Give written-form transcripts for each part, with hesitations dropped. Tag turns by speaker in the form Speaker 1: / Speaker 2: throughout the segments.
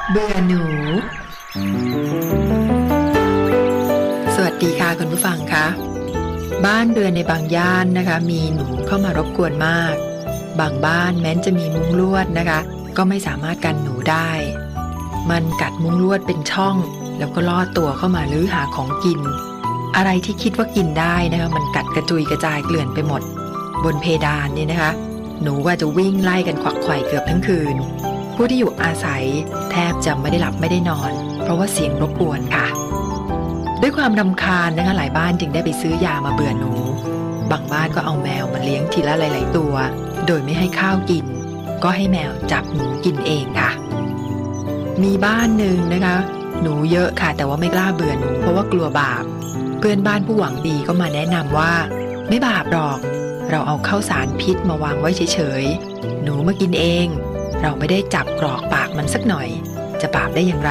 Speaker 1: เบื่อหนูสวัสดีค่ะคุณผู้ฟังคะบ้านเรือนในบางย่านนะคะมีหนูเข้ามารบกวนมากบางบ้านแม้จะมีมุ้งลวดนะคะก็ไม่สามารถกันหนูได้มันกัดมุ้งลวดเป็นช่องแล้วก็ลอดตัวเข้ามาลื้อหาของกินอะไรที่คิดว่ากินได้นะคะมันกัดกระจุยกระจายเกลื่อนไปหมดบนเพดานนี่นะคะหนูว่าจะวิ่งไล่กันขวักไขว่เกือบทั้งคืนผู้ที่อยู่อาศัยแทบจะไม่ได้หลับไม่ได้นอนเพราะว่าเสียงรบกวนค่ะด้วยความรำคาญนะคะหลายบ้านจึงได้ไปซื้อยามาเบื่อหนูบางบ้านก็เอาแมวมาเลี้ยงทีละหลายๆตัวโดยไม่ให้ข้าวกินก็ให้แมวจับหนูกินเองค่ะมีบ้านหนึ่งนะคะหนูเยอะค่ะแต่ว่าไม่กล้าเบื่อหนูเพราะว่ากลัวบาปเพื่อนบ้านผู้หวังดีก็มาแนะนำว่าไม่บาปหรอกเราเอาข้าวสารพิษมาวางไว้เฉยๆหนูมากินเองเราไม่ได้จับกรอกปากมันสักหน่อยจะบาปได้อย่างไร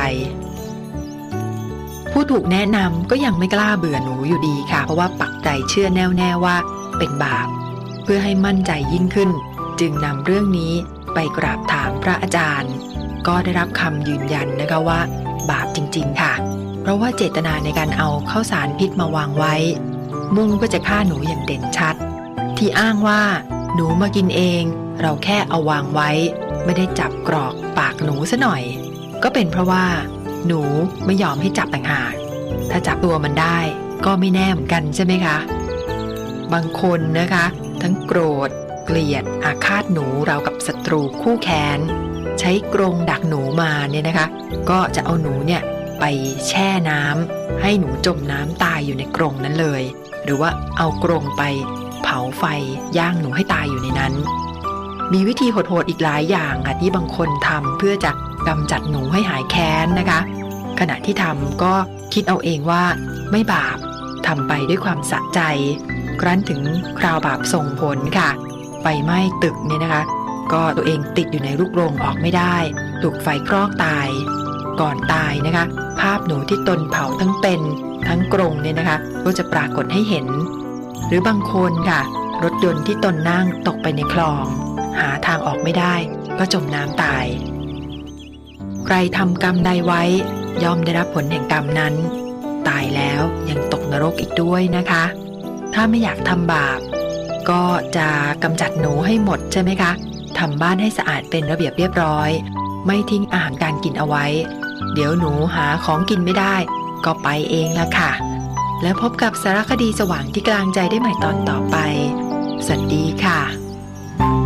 Speaker 1: ผู้ถูกแนะนำก็ยังไม่กล้าเบื่อหนูอยู่ดีค่ะเพราะว่าปักใจเชื่อแน่วแน่ว่าเป็นบาปเพื่อให้มั่นใจยิ่งขึ้นจึงนำเรื่องนี้ไปกราบถามพระอาจารย์ก็ได้รับคำยืนยันนะคะว่าบาปจริงๆค่ะเพราะว่าเจตนาในการเอาข้าวสารพิษมาวางไว้มุ่งก็จะฆ่าหนูอย่างเด่นชัดที่อ้างว่าหนูมากินเองเราแค่เอาวางไว้ไม่ได้จับกรอกปากหนูซะหน่อยก็เป็นเพราะว่าหนูไม่ยอมให้จับต่างหากถ้าจับตัวมันได้ก็ไม่แน่เหมือนกันใช่ไหมคะบางคนนะคะทั้งโกรธเกลียดอาฆาตหนูเรากับศัตรูคู่แค้นใช้กรงดักหนูมาเนี่ยนะคะก็จะเอาหนูเนี่ยไปแช่น้ำให้หนูจมน้ำตายอยู่ในกรงนั้นเลยหรือว่าเอากรงไปเผาไฟย่างหนูให้ตายอยู่ในนั้นมีวิธีโหดๆอีกหลายอย่างค่ะที่บางคนทำเพื่อจะกำจัดหนูให้หายแค้นนะคะขณะที่ทำก็คิดเอาเองว่าไม่บาปทำไปด้วยความสะใจครั้นถึงคราวบาปส่งผลค่ะไฟไหม้ตึกเนี่ยนะคะก็ตัวเองติดอยู่ในลูกโรงออกไม่ได้ถูกไฟคลอกตายก่อนตายนะคะภาพหนูที่ตนเผาทั้งเป็นทั้งกรงเนี่ยนะคะก็จะปรากฏให้เห็นหรือบางคนค่ะรถยนต์ที่ตนนั่งตกไปในคลองหาทางออกไม่ได้ก็จมน้ำตายใครทำกรรมใดไว้ย่อมได้รับผลแห่งกรรมนั้นตายแล้วยังตกนรกอีกด้วยนะคะถ้าไม่อยากทำบาปก็จะกำจัดหนูให้หมดใช่ไหมคะทำบ้านให้สะอาดเป็นระเบียบเรียบร้อยไม่ทิ้งอาหารการกินเอาไว้เดี๋ยวหนูหาของกินไม่ได้ก็ไปเองละค่ะแล้วพบกับสารคดีสว่างที่กลางใจได้ใหม่ตอนต่อไปสวัสดีค่ะ